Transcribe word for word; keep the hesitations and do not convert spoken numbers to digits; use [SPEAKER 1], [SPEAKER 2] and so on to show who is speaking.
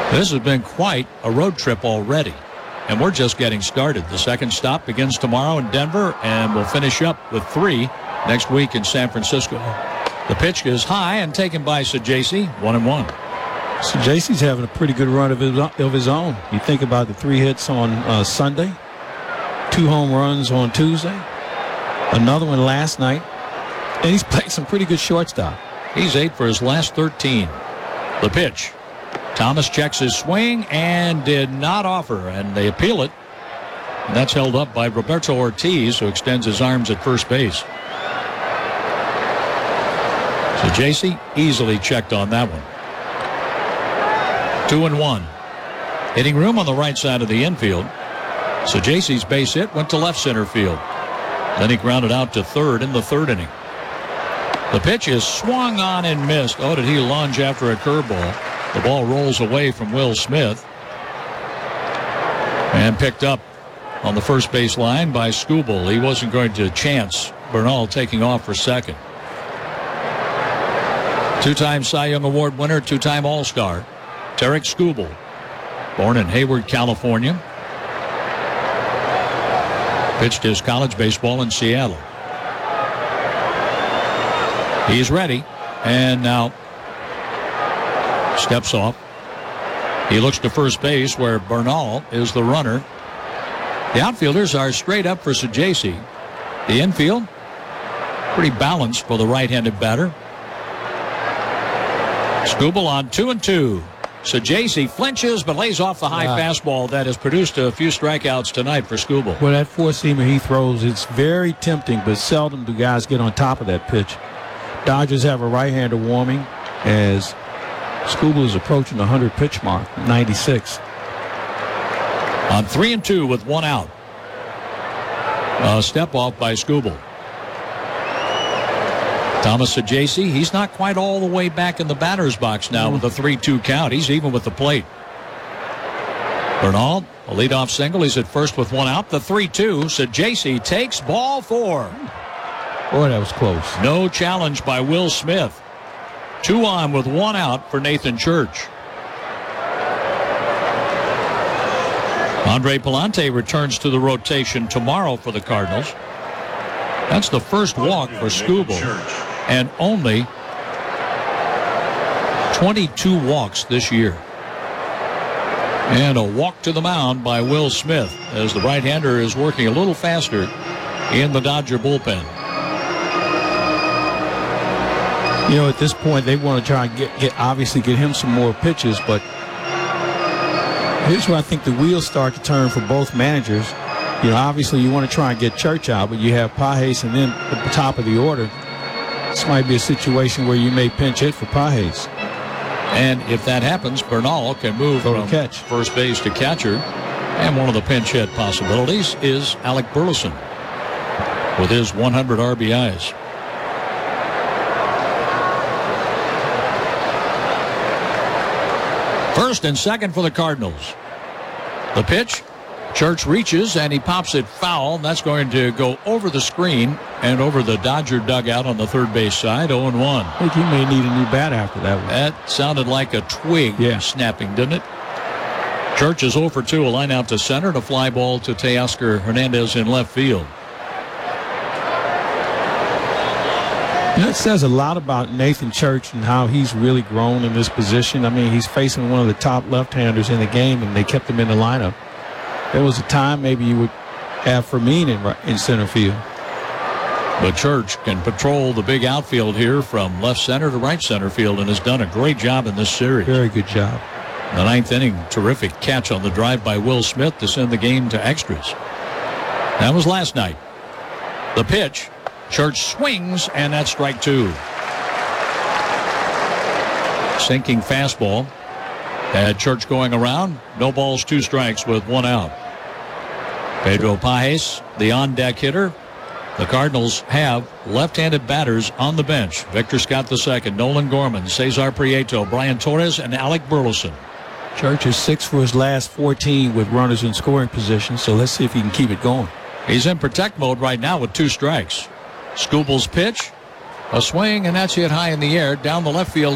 [SPEAKER 1] This has been quite a road trip already, and we're just getting started. The second stop begins tomorrow in Denver, and we'll finish up with three next week in San Francisco. The pitch is high and taken by Sajaci, one and one.
[SPEAKER 2] Sajaci's having a pretty good run of his, of his own. You think about the three hits on uh, Sunday, two home runs on Tuesday, another one last night, and he's played some pretty good shortstop.
[SPEAKER 1] He's eight for his last thirteen. The pitch. Thomas checks his swing and did not offer, and they appeal it. And that's held up by Roberto Ortiz, who extends his arms at first base. Sajaci easily checked on that one. Two and one. Hitting room on the right side of the infield. Sajaci's base hit went to left center field. Then he grounded out to third in the third inning. The pitch is swung on and missed. Oh, did he lunge after a curveball? The ball rolls away from Will Smith and picked up on the first base line by Skubal. He wasn't going to chance Bernal taking off for second. Two-time Cy Young Award winner, two-time All-Star, Tarik Skubal, born in Hayward, California. Pitched his college baseball in Seattle. He's ready, and now steps off. He looks to first base where Bernal is the runner. The outfielders are straight up for Sajaci. The infield, pretty balanced for the right-handed batter. Skubal on two and two. Sajaci flinches but lays off the high yeah. fastball that has produced a few strikeouts tonight for Skubal.
[SPEAKER 2] Well, that four-seamer he throws, it's very tempting, but seldom do guys get on top of that pitch. Dodgers have a right-hander warming as Skubal is approaching the one hundred pitch mark, ninety-six.
[SPEAKER 1] On three and two with one out. A step off by Skubal. Thomas Sajaci, he's not quite all the way back in the batter's box now mm. with a three two count. He's even with the plate. Bernal, a leadoff single. He's at first with one out. The three two. Sajaci takes ball four.
[SPEAKER 2] Boy, that was close.
[SPEAKER 1] No challenge by Will Smith. Two on with one out for Nathan Church. Andre Pallante returns to the rotation tomorrow for the Cardinals. That's the first walk for Skubal, and only twenty-two walks this year. And a walk to the mound by Will Smith as the right-hander is working a little faster in the Dodger bullpen.
[SPEAKER 2] You know, at this point, they want to try and get, get obviously get him some more pitches, but here's where I think the wheels start to turn for both managers. You know, obviously you want to try and get Church out, but you have Pages and then at the top of the order. This might be a situation where you may pinch hit for Pages.
[SPEAKER 1] And if that happens, Bernal can move
[SPEAKER 2] Go
[SPEAKER 1] from
[SPEAKER 2] catch.
[SPEAKER 1] first base to catcher. And one of the pinch hit possibilities is Alec Burleson with his one hundred R B Is. First and second for the Cardinals. The pitch. Church reaches and he pops it foul. That's going to go over the screen and over the Dodger dugout on the third base side. oh and one.
[SPEAKER 2] I think he may need a new bat after that one.
[SPEAKER 1] That sounded like a twig
[SPEAKER 2] yeah. snapping,
[SPEAKER 1] didn't it? Church is oh for two. A line out to center. A fly ball to Teoscar Hernandez in left field.
[SPEAKER 2] That says a lot about Nathan Church and how he's really grown in this position. I mean, he's facing one of the top left-handers in the game, and they kept him in the lineup. There was a time maybe you would have Fermin in, in center field.
[SPEAKER 1] But Church can patrol the big outfield here from left center to right center field and has done a great job in this series.
[SPEAKER 2] Very good job.
[SPEAKER 1] The ninth inning, terrific catch on the drive by Will Smith to send the game to extras. That was last night. The pitch. Church swings, and that's strike two. Sinking fastball. Had Church going around. No balls, two strikes with one out. Pedro Pages, the on-deck hitter. The Cardinals have left-handed batters on the bench. Victor Scott the second, Nolan Gorman, Cesar Prieto, Brian Torres, and Alec Burleson.
[SPEAKER 2] Church is six for his last fourteen with runners in scoring position, so let's see if he can keep it going.
[SPEAKER 1] He's in protect mode right now with two strikes. Skubal's pitch, a swing, and that's hit high in the air down the left field.